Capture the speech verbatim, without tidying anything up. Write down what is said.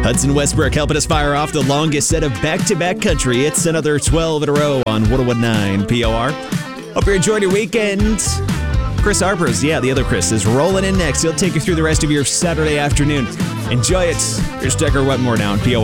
Hudson Westbrook helping us fire off the longest set of back-to-back country. It's another twelve in a row on one oh one point nine P O R. Hope you're enjoying your weekend. Chris Harper's, yeah, the other Chris, is rolling in next. He'll take you through the rest of your Saturday afternoon. Enjoy it. Here's Decker Wetmore now on P O R.